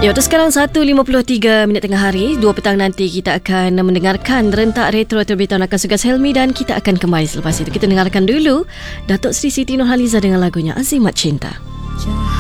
Ya, untuk sekarang 1.53 minit tengah hari, 2 petang nanti kita akan mendengarkan rentak retro terbitan akan Sugas Helmi dan kita akan kembali selepas itu. Kita dengarkan dulu Datuk Seri Siti Nurhaliza dengan lagunya Azimat Cinta.